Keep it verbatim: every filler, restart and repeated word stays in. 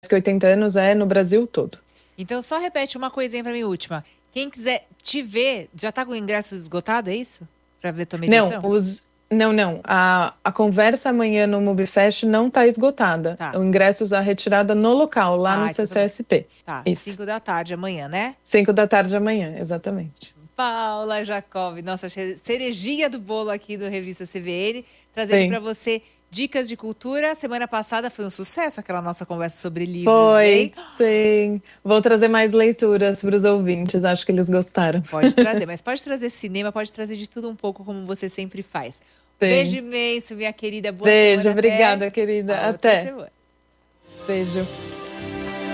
que oitenta anos é no Brasil todo. Então só repete uma coisinha pra mim, última. Quem quiser te ver, já tá com o ingresso esgotado, é isso? Pra ver tua mediação? Não, os... não, não. A, a conversa amanhã no MobiFest não está esgotada. Tá. O ingresso é retirada no local, lá Ah, no então C C S P. Tá, Isso. cinco da tarde amanhã, né? Cinco da tarde amanhã, exatamente. Paula Jacob, nossa cerejinha do bolo aqui do Revista C V N, trazendo para você dicas de cultura. Semana passada foi um sucesso aquela nossa conversa sobre livros, foi, hein? Sim. Vou trazer mais leituras para os ouvintes, acho que eles gostaram. Pode trazer, mas pode trazer cinema, pode trazer de tudo um pouco, como você sempre faz. Sim. Beijo imenso, minha querida. Boa Beijo, semana. Obrigada, até querida. a Até. Outra semana. Beijo.